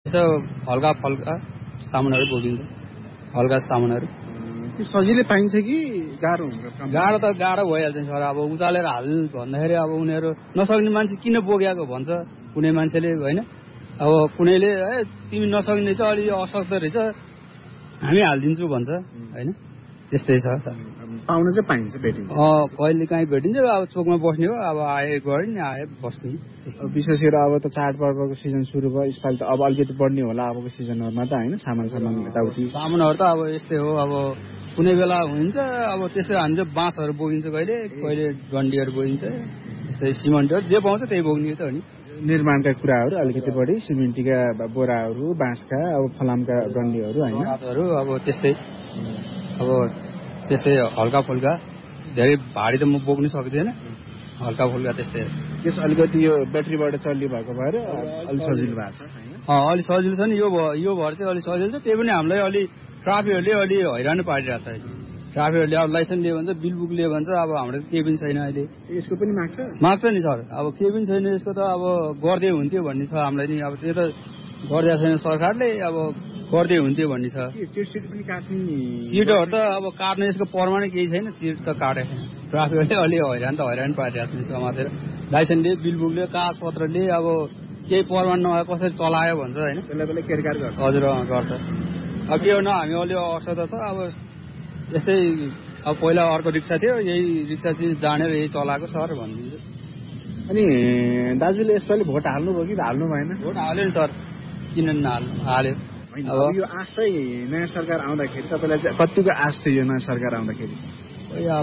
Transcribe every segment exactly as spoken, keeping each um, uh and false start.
यसो हल्का फल्का सामानहरू बोकिन्छ, हल्का सामानहरू। त्यो सजिलै पाइन्छ कि गाह्रो हुन्छ? गाह्रो त गाह्रो भइहाल्छ नि सर। अब उचालेर हाल भन्दाखेरि अब उनीहरू नसक्ने मान्छे किन बोकेको भन्छ कुनै मान्छेले होइन। अब कुनैले ए तिमी नसक्ने रहेछ, अलि असक्त रहेछ, हामी हालिदिन्छु भन्छ होइन। त्यस्तै छ। पाउन चाहिँ पाइन्छ, भेटिन्छ। अँ कहिले काहीँ भेटिन्छ। अब चोकमा बस्ने हो, अब आए गयो नि आए बस्ने। विशेष गरेर अब त चाडपर्वको सिजन सुरु भयो, यसपालि त अब अलिकति बढ्ने होला अबको सिजनहरूमा त होइन, सामान सामान यताउति। सामानहरू त अब यस्तै हो। अब कुनै बेला हुन्छ अब त्यसै हामी चाहिँ बाँसहरू बोकिन्छ, कहिले कहिले डन्डीहरू बोकिन्छ, त्यस्तै सिमेन्टहरू जे पाउँछ त्यही बोक्ने त हो नि। निर्माणका कुराहरू अलिकति बढी, सिमेन्टीका बोराहरू, बाँसका अब फलामका डन्डीहरू होइन, अब त्यस्तै। अब त्यस्तै हल्का फुल्का, धेरै भारी त म बोक्नु सक्दिनँ, हल्का फुल्का त्यस्तै। त्यस अलिकति यो ब्याट्रीबाट चल्ने भएको भएर अलिक सजिलो भएको छ होइन। अँ अलिक सजिलो छ नि, यो यो भएर चाहिँ अलिक सजिलो छ। त्यही पनि हामीलाई अलि ट्राफिकहरूले अलि हैरान पारिरहेको छ अहिले। ट्राफिकहरूले अब लाइसेन्स लियो भन्छ, बिल बुक लियो भन्छ, अब हाम्रो केही पनि छैन अहिले। यसको पनि माग्छ माग्छ नि सर। अब केही पनि छैन यसको त। अब गर्दै हुन्थ्यो भन्ने छ हामीलाई नि। अब त्यो त गरिदिएको छैन सरकारले, अब गर्दै हुन्थ्यो भन्ने छ। सिट पनि काट्ने, सिटहरू त अब काट्ने यसको प्रमाणै केही छैन, सिट त काटेको छैन। ट्राफिकहरूले अलि हैरान त हैरान पारिरहेको छ समातेर। लाइसेन्स लियो, बिल बुक लियो, कागजपत्र लियो, अब केही प्रमाण नभए कसरी चलायो भन्छ होइन। बेला बेला केरकार गर्छ। हजुर गर्छ। अब के गर्नु, हामी अलि असर छ। अब यस्तै अब पहिला अर्को रिक्सा थियो, यही रिक्सा चाहिँ जानेर यही चलाएको सर भनिदिन्छ। अनि दाजुले यसपालि भोट हाल्नुभयो कि हाल्नु भएन? भोट हाल्यो नि सर, किन नहाल्नु, हाल्यो। अब यो आश चाहिँ नयाँ सरकार आउँदाखेरि तपाईँलाई चाहिँ कतिको आश थियो यो नयाँ सरकार आउँदाखेरि? अब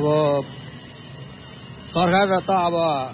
सरकार त अब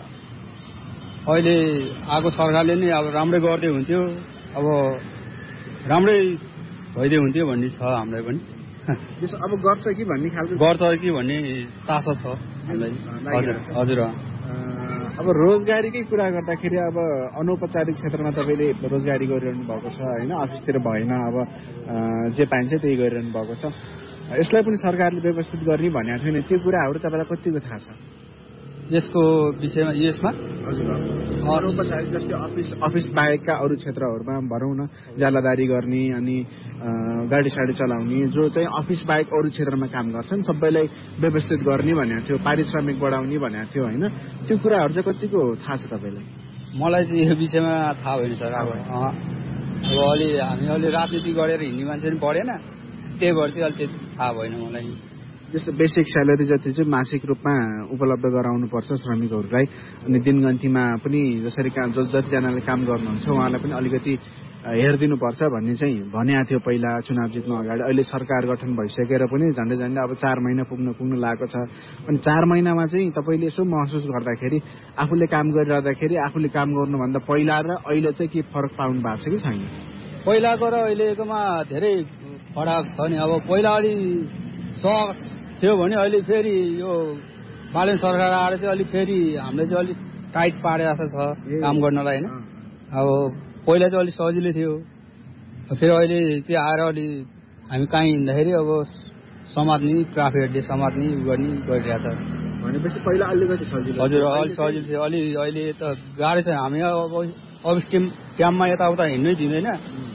अहिले आएको सरकारले नै अब राम्रै गर्दै हुन्थ्यो, अब राम्रै भइदियो हुन्थ्यो भन्ने छ हामीलाई पनि। त्यसो अब गर्छ कि भन्ने खालको गर्छ कि भन्ने चासो छ हामीलाई। हजुर हजुर। अब रोजगारीकै कुरा गर्दाखेरि अब अनौपचारिक क्षेत्रमा तपाईँले रोजगारी गरिरहनु भएको छ होइन, अफिसतिर भएन, अब जे पाइन्छ त्यही गरिरहनु भएको छ। यसलाई पनि सरकारले व्यवस्थित गर्ने भनेको छैन, त्यो कुराहरू तपाईँलाई कतिको थाहा छ यसको विषयमा? यसमा हजुर अनौपचारिक जस्तै अफिस अफिस बाहेकका अरू क्षेत्रहरूमा भनौँ न, जालादारी गर्ने अनि गाडी साडी चलाउने, जो चाहिँ अफिस बाहेक अरू क्षेत्रमा काम गर्छन् सबैलाई व्यवस्थित गर्ने भनेको थियो, पारिश्रमिक बढाउने भनेको थियो होइन। त्यो कुराहरू चाहिँ कतिको थाहा छ तपाईँलाई? मलाई चाहिँ यो विषयमा थाहा होइन सर। अब अब अलि हामी अलि राजनीति गरेर हिँड्ने मान्छे पनि पढेन, त्यही भएर चाहिँ अलि त्यति थाहा भएन मलाई। जस्तो बेसिक स्यालेरी जति चाहिँ मासिक रूपमा उपलब्ध गराउनुपर्छ श्रमिकहरूलाई, अनि दिनगन्तीमा पनि जसरी काम जतिजनाले काम गर्नुहुन्छ उहाँलाई पनि अलिकति हेरिदिनुपर्छ भन्ने चाहिँ भनेको थियो पहिला चुनाव जित्नु अगाडि। अहिले सरकार गठन भइसकेर पनि झन्डै झन्डै अब चार महिना पुग्न पुग्न लागेको छ। अनि चार महिनामा चाहिँ तपाईँले यसो महसुस गर्दाखेरि, आफूले काम गरिरहँदाखेरि आफूले काम गर्नुभन्दा पहिला र अहिले चाहिँ के फरक पाउनु भएको छ कि छैन? पहिलाको र अहिलेकोमा धेरै फरक छ नि। अब पहिला अलि सक थियो भने अहिले फेरि यो बालन सरकार आएर चाहिँ अलिक फेरि हामीले चाहिँ अलिक टाइट पारेको छ काम गर्नलाई होइन। अब पहिला चाहिँ अलिक सजिलो थियो, फेरि अहिले चाहिँ आएर अलि हामी कहीँ हिँड्दाखेरि अब समात्ने, ट्राफिकहरूले समात्ने गर्ने गरिरहेको छ भनेपछि पहिला अलिकति सजिलो। हजुर अलिक सजिलो थियो, अलि अहिले त गाह्रो छ। हामी अब अब टिम क्याम्पमा यताउता हिँड्नै दिँदैन,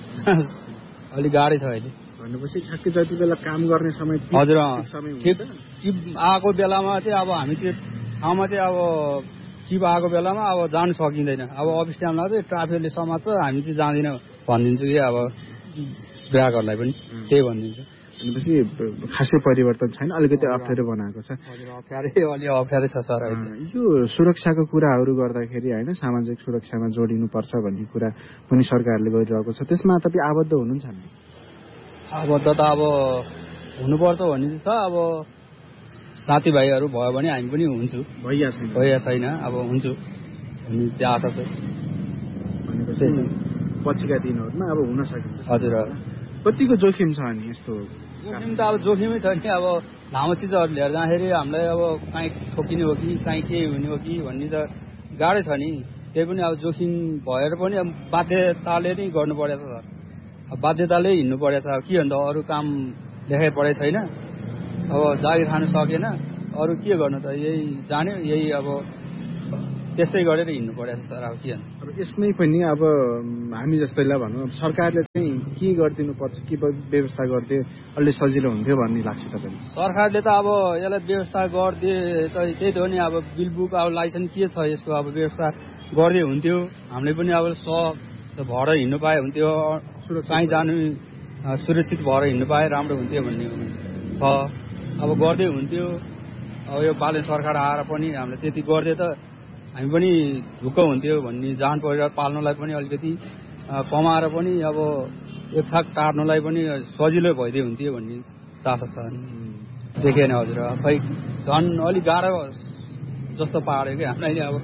अलिक गाह्रै छ अहिले। भनेपछि ठ्याक्कै जति बेला काम गर्ने समय हजुर ठिक टिप आएको बेलामा चाहिँ अब हामी त्यो ठाउँमा चाहिँ अब टिप आएको बेलामा अब जानु सकिँदैन। अब अफिस टाइममा चाहिँ ट्राफिकले समात्छ, हामी चाहिँ जाँदैनौँ भनिदिन्छु कि अब ग्राहकहरूलाई पनि त्यही भनिदिन्छु। भनेपछि खासै परिवर्तन छैन, अलिकति अप्ठ्यारो बनाएको छ। अप्ठ्यारै अलि अप्ठ्यारै छ सर। यो सुरक्षाको कुराहरू गर्दाखेरि होइन, सामाजिक सुरक्षामा जोडिनुपर्छ भन्ने कुरा पनि सरकारले गरिरहेको छ, त्यसमा तपाईँ आबद्ध हुनुहुन्छ नि? आबद्ध त अब हुनुपर्छ भन्ने छ। अब साथीभाइहरू भयो भने हामी पनि हुन्छु, भइया छैन भइया छैन अब हुन्छु भन्ने चाहिँ आशा छ। भनेपछि पछिका दिनहरूमा अब हुन सकिन्छ। हजुर। कतिको जोखिम छ अनि यस्तो? जोखिम त अब जोखिमै छ नि। अब लामो चिजहरू लिएर जाँदाखेरि हामीलाई अब काहीँ ठोकिने हो कि काहीँ केही हुने हो कि भन्ने त गाह्रै छ नि। त्यही पनि अब जोखिम भएर पनि अब बाध्यताले नै गर्नु परेको छ, अब बाध्यताले हिँड्नु परेको छ। अब के भन्दा अरू काम देखाइ परेको छैन, अब जागिर खानु सकेन, अरू के गर्नु त, यही जान्यो, यही अब त्यस्तै गरेर हिँड्नु परेको छ सर। अब के अब यसमै पनि अब हामी जस्तैलाई भनौँ अब सरकारले चाहिँ के गरिदिनु पर्छ, के व्यवस्था गरिदिए अलि सजिलो हुन्थ्यो भन्ने लाग्छ तपाईँले? सरकारले त अब यसलाई व्यवस्था गरिदिए त त्यही त हो नि, अब बिल बुक अब लाइसेन्स के छ यसको अब व्यवस्था गरिदिए हुन्थ्यो। हामीले पनि अब स भएर हिँड्नु पाए हुन्थ्यो, कहीँ जानु सुरक्षित भएर हिँड्नु पाए राम्रो हुन्थ्यो भन्ने छ। अब गर्दै हुन्थ्यो। अब यो बाले सरकार आएर पनि हामीले त्यति गरिदिए त हामी पनि ढुक्क हुन्थ्यो भन्ने, जान परिवार पाल्नलाई पनि अलिकति कमाएर पनि अब एक छाक टार्नलाई पनि सजिलो भइदियो हुन्थ्यो भन्ने चासो छ। देखेन हजुर, खै झन् अलिक गाह्रो जस्तो पार्यो क्या हामीलाई। अब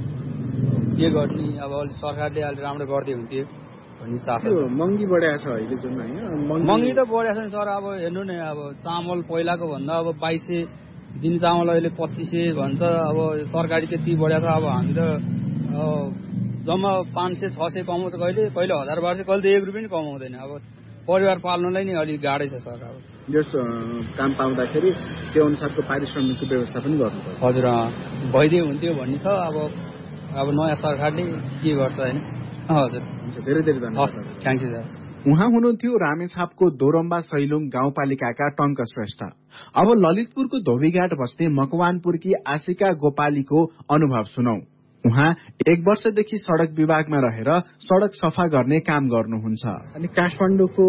के गर्ने, अब अलिक सरकारले अलिक राम्रो गरिदियो हुन्थ्यो भन्ने चासो। महँगी बढाएको छ अहिले जुन होइन? महँगी त बढाएको छ नि सर। अब हेर्नु नि, अब चामल पहिलाको भन्दा अब बाइस सय दिन चामल अहिले पच्चिस सय भन्छ। अब तरकारी त्यति बढाएको छ। अब हामी त जम्मा पाँच सय छ सय कमाउँछ, कहिले कहिले हजार बाह्र सय, कहिले त एक रुपियाँ पनि कमाउँदैन। अब परिवार पाल्नलाई नै अलिक गाह्रै छ सर। अब जस काम पाउँदाखेरि त्यो अनुसारको पारिश्रमिकको व्यवस्था पनि गर्नुपर्छ। हजुर, भइदियो हुन्थ्यो भन्ने छ। अब अब नयाँ सरकारले के गर्छ होइन। हजुर, हुन्छ, धेरै धेरै धन्यवाद। Thank you sir. उहाँ हुनुहुन्थ्यो रामेछापको दोरम्बा सैलुङ गाउँपालिकाका टङ्क श्रेष्ठ। अब ललितपुरको धोबीघाट बस्ने मकवानपुरकी आशिका गोपालीको अनुभव सुनौ। उहाँ एक वर्षदेखि सड़क विभागमा रहेर सड़क सफा गर्ने काम गर्नुहुन्छ। अनि काठमाडौँको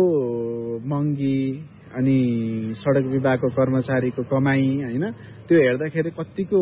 महँगी अनि सड़क विभागको कर्मचारीको कमाई होइन, त्यो हेर्दाखेरि कतिको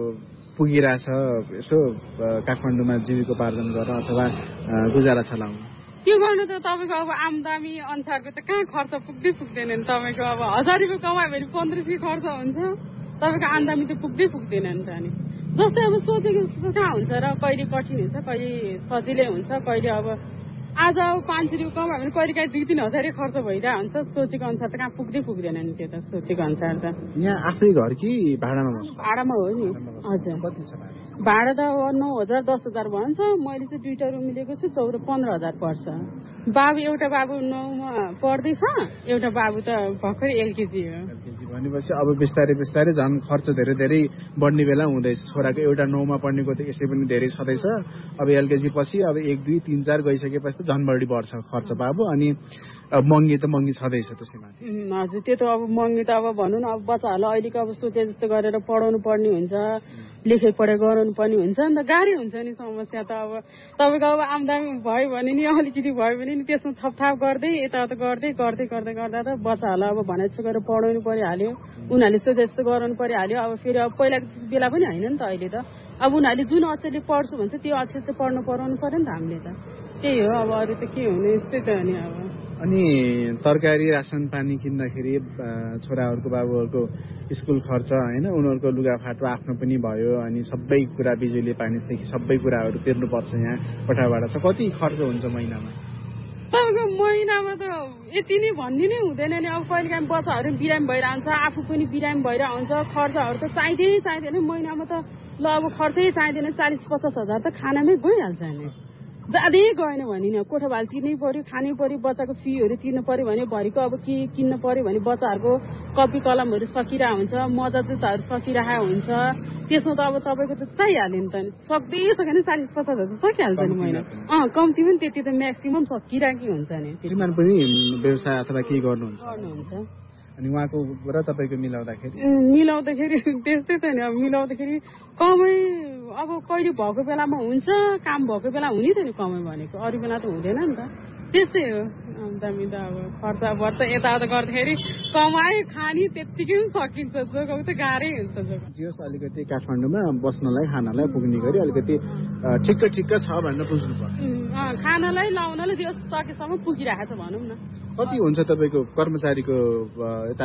पुगिरहेछ यसो काठमाडौँमा जीविकोपार्जन गरेर अथवा गुजारा चलाउनु? त्यो गर्नु त तपाईँको अब आमदामी अनुसारको त कहाँ खर्च पुग्दै पुग्दैन नि। तपाईँको अब हजार रुपियाँ कमायो भने पन्ध्र सय खर्च हुन्छ, तपाईँको आमदामी त पुग्दै पुग्दैन नि त। अनि जस्तै अब सोचेको जस्तो कहाँ हुन्छ र, कहिले कठिन हुन्छ, कहिले सजिलै हुन्छ, कहिले अब आज अब पाँच सय रुपियाँ कमायो भने कहिले काहीँ दुई तिन हजार खर्च भइरहेको हुन्छ। सोचेको अनुसार त कहाँ पुग्दै पुग्दैन नि त्यो त, सोचेको अनुसार त। यहाँ आफ्नै घर कि भाडामा बस्छ? भाडामा हो नि। हजुर, कति छ भाडा त नौ हजार दस हजार भन्छ। मैले चाहिँ दुईटा रुम मिलेको छु, चौध पन्ध्र हजार पर्छ। बाबु एउटा बाबु नौमा पढ्दैछ, एउटा बाबु त भर्खरै एलकेजी हो। भनेपछि अब बिस्तारै बिस्तारै झन् खर्च धेरै धेरै बढ्ने बेला हुँदैछ। छोराको एउटा नौमा पढ्नेको त यसै पनि धेरै छँदैछ। अब एलकेजी पछि अब एक दुई तिन चार गइसकेपछि त झन् बढी बढ्छ खर्च बाबु। अनि अब महँगी त महँगी छँदैछ त्यसैमाथि। हजुर, त्यो त अब महँगी त अब भनौँ न, अब बच्चाहरूलाई अहिलेको अब सोचे जस्तो गरेर पढाउनु पर्ने हुन्छ, लेखाइ पढाइ गराउनु पर्ने हुन्छ नि त। गाह्रै हुन्छ नि समस्या त। अब तपाईँको अब आमदामी भयो भने नि, अलिकति भयो भने नि त्यसमा थपथाप गर्दै यताउता गर्दै गर्दै गर्दै गर्दा त बच्चाहरूलाई अब भने जस्तो गरेर पढाउनु परिहाल्यो, उनीहरूले सोचे जस्तो गराउनु परिहाल्यो। अब फेरि अब पहिलाको बेला पनि होइन नि त अहिले त। अब उनीहरूले जुन अक्षरले पढ्छु भन्छ त्यो अक्षर चाहिँ पढ्नु पढाउनु पर्यो नि त हामीले त। त्यही हो, अब अरू त के हुने, यस्तै त हो नि। अब अनि तरकारी रासन पानी किन्दाखेरि छोराहरूको बाबुहरूको स्कुल खर्च होइन, उनीहरूको लुगाफाटो आफ्नो पनि भयो, अनि सबै कुरा बिजुली पानीदेखि सबै कुराहरू तिर्नुपर्छ। यहाँ कोठाबाट छ, कति खर्च हुन्छ महिनामा? तपाईँको महिनामा त यति नै भन्ने नै हुँदैन नि। अब कहिले काहीँ बच्चाहरू बिरामी भइरहन्छ, आफू पनि बिरामी भइरहन्छ, खर्चहरू त चाहिँदै चाहिँदैन। महिनामा त ल अब खर्चै चाहिँदैन, चालिस पचास हजार त खानामै गइहाल्छ नि। ज्यादै गएन भने नि कोठा भाल तिर्नै पर्यो, खानै पर्यो, बच्चाको फीहरू तिर्नु पर्यो भने भरिको अब के किन्नु पर्यो भने बच्चाहरूको कपी कलमहरू सकिरहेको हुन्छ, मजा जुत्ताहरू सकिरहेको हुन्छ। त्यसमा त अब तपाईँको त चाहिहाल्यो नि त। सक्दै सकेन चालिस पचास हजार त सकिहाल्छ नि महिना। अँ कम्ती पनि त्यति त म्याक्सिमम सकिरहेकै हुन्छ नि। श्रीमान पनि व्यवसाय अथवा के गर्नुहुन्छ? गर्नुहुन्छ। अनि उहाँको र तपाईँको मिलाउँदाखेरि मिलाउँदाखेरि त्यस्तै त नि। अब मिलाउँदाखेरि कमाइ अब कहिले भएको बेलामा हुन्छ, काम भएको बेला हुने त नि कमाइ भनेको, अरू बेला त हुँदैन नि त। त्यस्तै हो आमदामी त। अब खर्च वर्च यताउता गर्दाखेरि कमाइ खाने त्यत्तिकै पनि सकिन्छ, जोगाउ त गाह्रै हुन्छ। जोस् अलिकति काठमाडौँमा बस्नलाई खानालाई पुग्ने गरी अलिकति ठिक्क ठिक्क छ भनेर बुझ्नुपर्छ। खानालाई लाउनलाई जो सकेसम्म पुगिरहेको छ भनौँ न। कति हुन्छ तपाईँको कर्मचारीको यता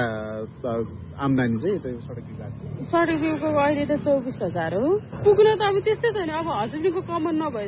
आमदानी चाहिँ यता सडक विभागको? सडक विभागको अहिले त चौबिस हजार हो। पुग्न त अब त्यस्तै छ नि। अब हजुरको कमन नभए